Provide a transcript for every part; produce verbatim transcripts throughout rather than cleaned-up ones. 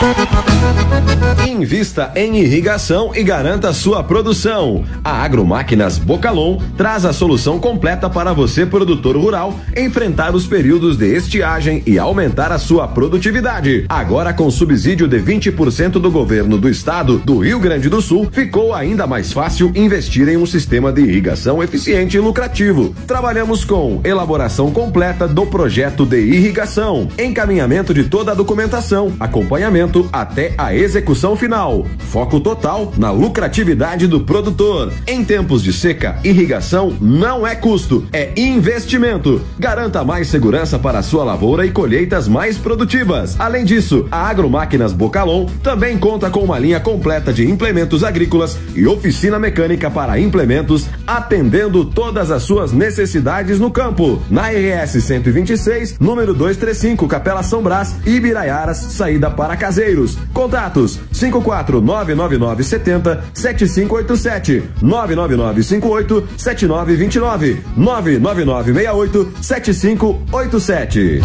Invista em irrigação e garanta sua produção. A Agromáquinas Bocalon traz a solução completa para você, produtor rural, enfrentar os períodos de estiagem e aumentar a sua produtividade. Agora, com subsídio de vinte por cento do governo do estado do Rio Grande do Sul, ficou ainda mais fácil investir em um sistema de irrigação eficiente e lucrativo. Trabalhamos com elaboração completa do projeto de irrigação, encaminhamento de toda a documentação, acompanhamento até a execução final. Foco total na lucratividade do produtor. Em tempos de seca, irrigação não é custo, é investimento. Garanta mais segurança para a sua lavoura e colheitas mais produtivas. Além disso, a Agromáquinas Bocalon também conta com uma linha completa de implementos agrícolas e oficina mecânica para implementos, atendendo todas as suas necessidades no campo. Na R S cento e vinte e seis, número duzentos e trinta e cinco, Capela São Brás, Ibiraiaras, saída para Caseiros. Contatos cinco quatro nove nove nove sete zero sete cinco oito sete, nove nove nove cinco oito sete nove dois nove, nove nove nove seis oito sete cinco oito sete.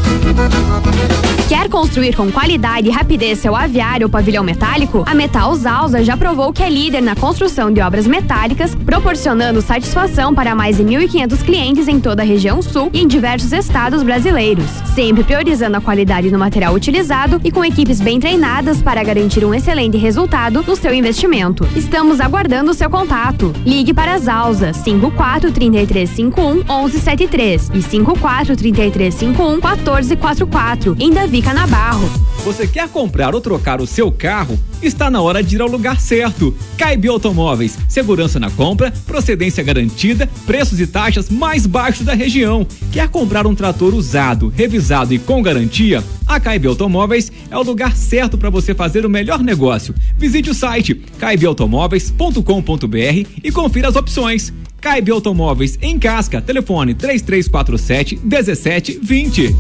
Quer construir com qualidade e rapidez seu aviário ou pavilhão metálico? A Metal Zalza já provou que é líder na construção de obras metálicas, proporcionando satisfação para mais de mil e quinhentos clientes em toda a região sul e em diversos estados brasileiros, sempre priorizando a qualidade no material utilizado e com equipes bem treinadas para garantir um excelente resultado no seu investimento. Estamos aguardando o seu contato. Ligue para a Zalza cinco quatro, três três cinco um, um um sete três e cinco quatro, três três cinco um, quatro quatro quatro quatro, em Davi Canabarro. Você quer comprar ou trocar o seu carro? Está na hora de ir ao lugar certo. Caib Automóveis, segurança na compra, procedência garantida, preços e taxas mais baixos da região. Quer comprar um trator usado, revisado e com garantia? A Caib Automóveis é o lugar certo para você fazer o melhor negócio. Visite o site caib automóveis ponto com ponto br e confira as opções. Caib Automóveis em Casca, telefone três três quatro sete, um sete dois zero.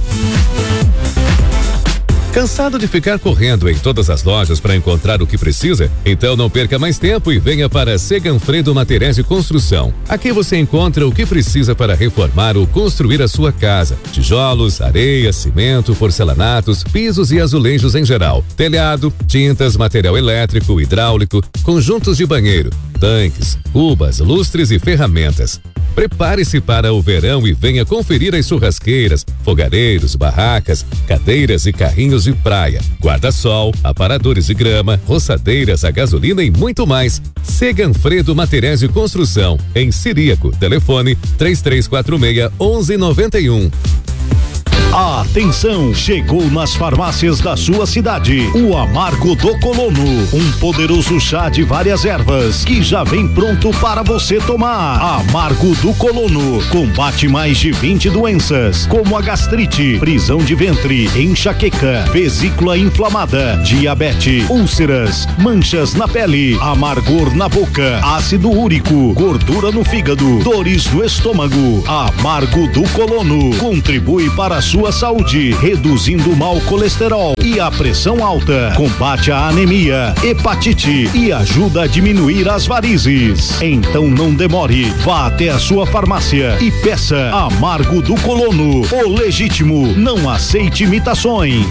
Cansado de ficar correndo em todas as lojas para encontrar o que precisa? Então não perca mais tempo e venha para Seganfredo Materiais de Construção. Aqui você encontra o que precisa para reformar ou construir a sua casa: tijolos, areia, cimento, porcelanatos, pisos e azulejos em geral, telhado, tintas, material elétrico, hidráulico, conjuntos de banheiro, tanques, cubas, lustres e ferramentas. Prepare-se para o verão e venha conferir as churrasqueiras, fogareiros, barracas, cadeiras e carrinhos de praia, guarda-sol, aparadores de grama, roçadeiras a gasolina e muito mais. Seganfredo Materiais de Construção, em Ciríaco, telefone três três quatro seis, um um nove um. Atenção, chegou nas farmácias da sua cidade o Amargo do Colono, um poderoso chá de várias ervas que já vem pronto para você tomar. Amargo do Colono combate mais de vinte doenças, como a gastrite, prisão de ventre, enxaqueca, vesícula inflamada, diabetes, úlceras, manchas na pele, amargor na boca, ácido úrico, gordura no fígado, dores no estômago. Amargo do Colono contribui para a sua saúde, reduzindo o mau colesterol e a pressão alta, combate a anemia, hepatite e ajuda a diminuir as varizes. Então não demore, vá até a sua farmácia e peça Amargo do Colono, o legítimo, não aceite imitações.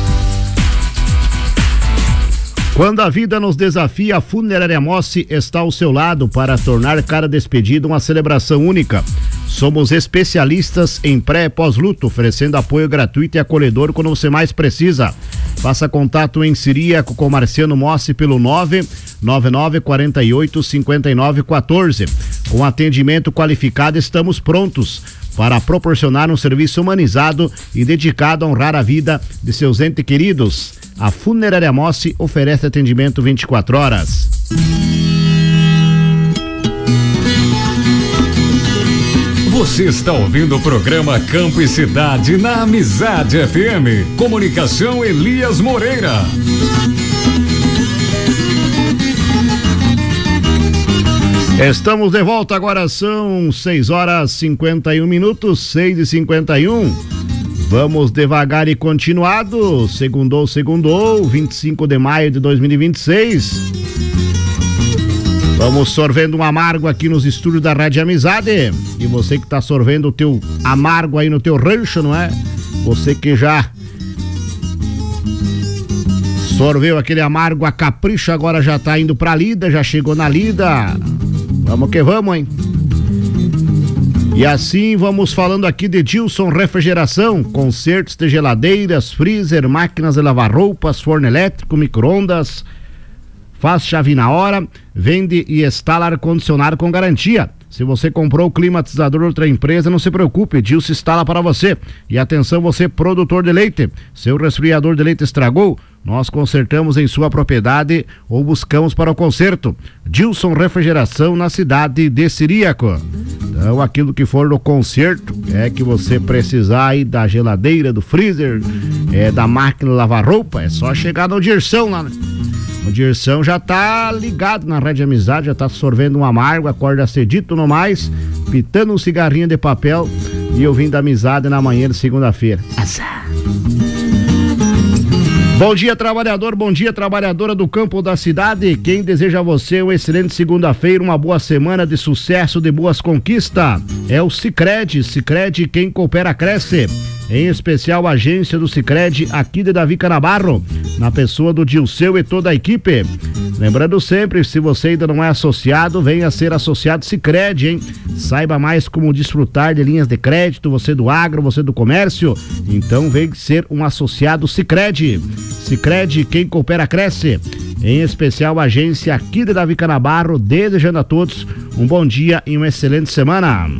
Quando a vida nos desafia, a Funerária Mossi está ao seu lado para tornar cada despedida uma celebração única. Somos especialistas em pré e pós-luto, oferecendo apoio gratuito e acolhedor quando você mais precisa. Faça contato em Ciríaco com Marciano Mossi pelo nove nove nove quatro oito cinco nove um quatro. Com atendimento qualificado, estamos prontos para proporcionar um serviço humanizado e dedicado a honrar a vida de seus entes queridos. A Funerária Mossi oferece atendimento vinte e quatro horas. Você está ouvindo o programa Campo e Cidade na Amizade F M. Comunicação Elias Moreira. Estamos de volta, agora são seis horas e cinquenta e um minutos, seis e cinquenta e um. Vamos devagar e continuado. Segundou, segundou, vinte e cinco de maio de dois mil e vinte e seis. Vamos sorvendo um amargo aqui nos estúdios da Rádio Amizade. E você que tá sorvendo o teu amargo aí no teu rancho, não é? Você que já Sorveu aquele amargo, a Capricho agora já tá indo pra lida, já chegou na lida. Vamos que vamos, hein? E assim vamos falando aqui de Dilson Refrigeração, consertos de geladeiras, freezer, máquinas de lavar roupas, forno elétrico, micro-ondas, faz chave na hora, vende e instala ar-condicionado com garantia. Se você comprou o climatizador de outra empresa, não se preocupe, Dilson instala para você. E atenção, você produtor de leite, seu resfriador de leite estragou, nós consertamos em sua propriedade ou buscamos para o conserto. Dilson Refrigeração na cidade de Ciríaco. Então, aquilo que for no conserto, é que você precisar aí da geladeira, do freezer, é da máquina de lavar roupa, é só chegar no Dirção lá, né? O Dirção já tá ligado na Rádio Amizade, já tá sorvendo um amargo, acorda cedito no mais, pitando um cigarrinho de papel e ouvindo a Amizade na manhã de segunda-feira. Bom dia, trabalhador, bom dia, trabalhadora do campo da cidade. Quem deseja a você uma excelente segunda-feira, uma boa semana de sucesso, de boas conquistas, é o Sicredi. Sicredi, quem coopera cresce. Em especial a agência do Sicredi aqui de Davi Canabarro, na pessoa do Dilceu e toda a equipe. Lembrando sempre, se você ainda não é associado, venha ser associado Sicredi, hein? Saiba mais como desfrutar de linhas de crédito, você do agro, você do comércio, então vem ser um associado Sicredi. Sicredi, quem coopera cresce. Em especial a agência aqui de Davi Canabarro, desejando a todos um bom dia e uma excelente semana.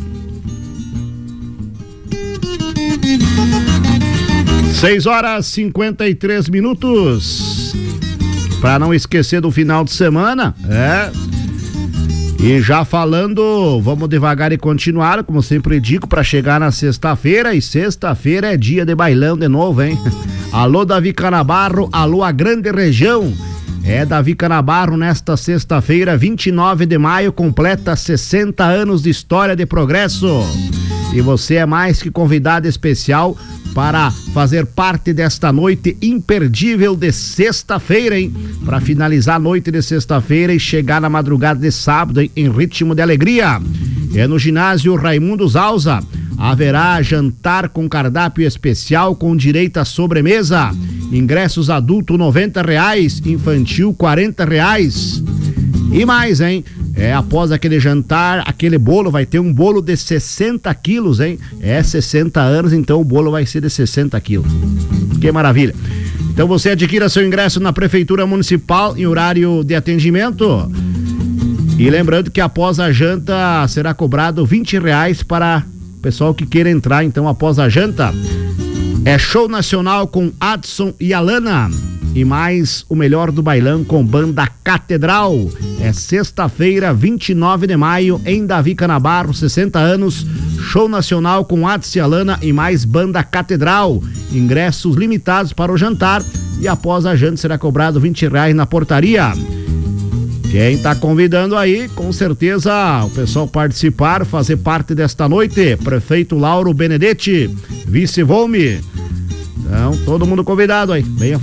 seis horas e cinquenta e três minutos. Para não esquecer do final de semana, é. E já falando, vamos devagar e continuar, como sempre digo, para chegar na sexta-feira. E sexta-feira é dia de bailão de novo, hein? Alô, Davi Canabarro, alô, a grande região. É Davi Canabarro nesta sexta-feira, vinte e nove de maio, completa sessenta anos de história de progresso. E você é mais que convidado especial para fazer parte desta noite imperdível de sexta-feira, hein? Para finalizar a noite de sexta-feira e chegar na madrugada de sábado, hein? Em ritmo de alegria. É no ginásio Raimundo Zalza. Haverá jantar com cardápio especial com direito à sobremesa. Ingressos adulto noventa reais, infantil quarenta reais. E mais, hein? É, após aquele jantar, aquele bolo, vai ter um bolo de sessenta quilos, hein? É sessenta anos, então o bolo vai ser de sessenta quilos. Que maravilha. Então você adquira seu ingresso na Prefeitura Municipal em horário de atendimento. E lembrando que após a janta será cobrado vinte reais para o pessoal que queira entrar, então, após a janta. É show nacional com Adson e Alana. E mais o melhor do bailão com banda Catedral. É sexta-feira, vinte e nove de maio, em Davi Canabarro, sessenta anos. Show nacional com Adson e Alana e mais banda Catedral. Ingressos limitados para o jantar. E após a janta será cobrado vinte reais na portaria. Quem tá convidando aí, com certeza, o pessoal participar, fazer parte desta noite. Prefeito Lauro Benedetti, vice-volme. Então, todo mundo convidado aí. Venha